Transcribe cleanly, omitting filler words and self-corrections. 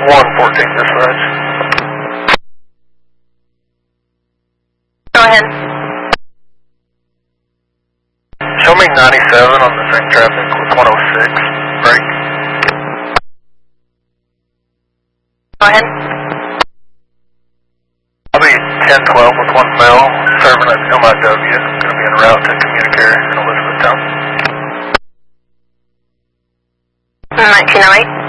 114 dispatch. Go ahead. Show me 97 on the same traffic with 106. Break. Go ahead. I'll be 1012 with 1 male, serving at MIW. Going to be en route to Communicator in Elizabethtown. 1908.